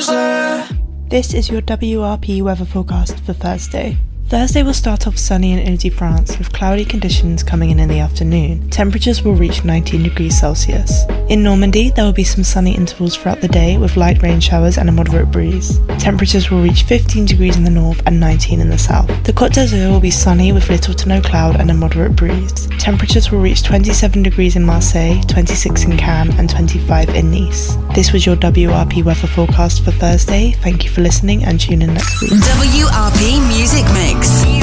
closer. This is your WRP weather forecast for Thursday. Thursday will start off sunny in Ile-de-France with cloudy conditions coming in the afternoon. Temperatures will reach 19 degrees Celsius. In Normandy, there will be some sunny intervals throughout the day with light rain showers and a moderate breeze. Temperatures will reach 15 degrees in the north and 19 in the south. The Côte d'Azur will be sunny with little to no cloud and a moderate breeze. Temperatures will reach 27 degrees in Marseille, 26 in Cannes and 25 in Nice. This was your WRP weather forecast for Thursday. Thank you for listening and tune in next week. WRP Music Mix.